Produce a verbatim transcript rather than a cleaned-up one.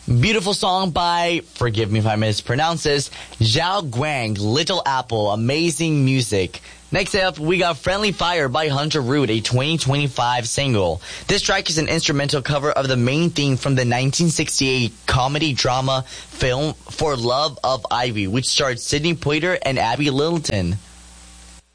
Beautiful song by, forgive me if I mispronounce this, Zhao Guang, Little Apple. Amazing music. Next up, we got Friendly Fire by Hunter Root, a twenty twenty-five single. This track is an instrumental cover of the main theme from the nineteen sixty-eight comedy drama film For Love of Ivy, which starred Sidney Poitier and Abby Littleton.